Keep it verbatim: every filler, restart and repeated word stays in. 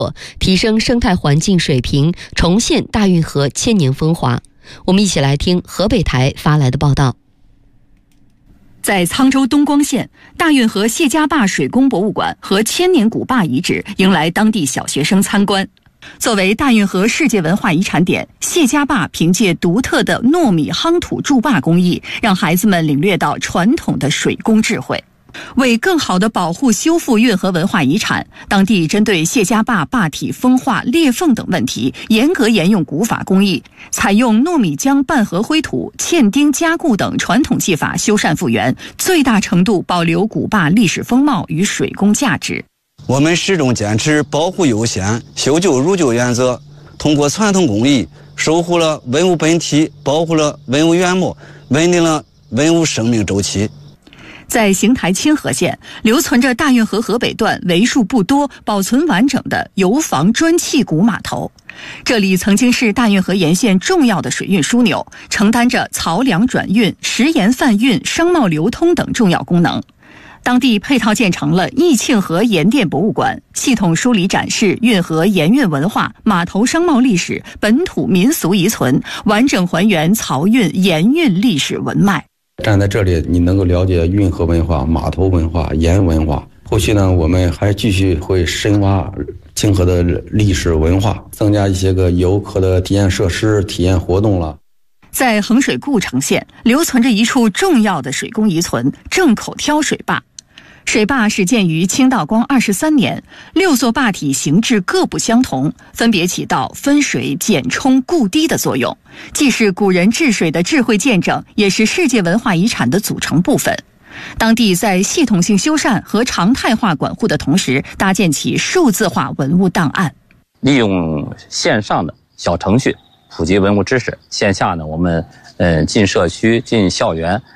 提升生态环境水平，重现大运河千年风华。我们一起来听河北台发来的报道。 在沧州东光县，大运河谢家坝水工博物馆和千年古坝遗址迎来当地小学生参观。作为大运河世界文化遗产点，谢家坝凭借独特的糯米夯土筑坝工艺，让孩子们领略到传统的水工智慧。为更好地保护修复运河文化遗产，当地针对谢家坝坝体风化、裂缝等问题，严格沿用古法工艺，采用糯米浆拌合灰土、嵌钉加固等传统技法修缮复原，最大程度保留古坝历史风貌与水工价值。 我们始终坚持保护优先、修旧如旧原则，通过传统工艺守护了文物本体，保护了文物原貌，稳定了文物生命周期。 在邢台清河县，留存着大运河河北段为数不多保存完整的油坊砖砌古码头。这里曾经是大运河沿线重要的水运枢纽，承担着漕粮转运、食盐贩运、商贸流通等重要功能。当地配套建成了义庆河盐店博物馆，系统梳理展示运河盐运文化、码头商贸历史、本土民俗遗存，完整还原漕运盐运历史文脉。 站在这里，你能够了解运河文化、码头文化、盐文化。后续呢，我们还继续会深挖清河的历史文化，增加一些个游客的体验设施、体验活动了。 在衡水故城县，留存着一处重要的水工遗存——正口挑水坝。水坝始建于清道光二十三年，六座坝体形制各不相同，分别起到分水、减冲、固堤的作用，既是古人治水的智慧见证，也是世界文化遗产的组成部分。当地在系统性修缮和常态化管护的同时，搭建起数字化文物档案， 利用线上的小程序普及文物知识，线下呢，我们嗯进社区、进校园。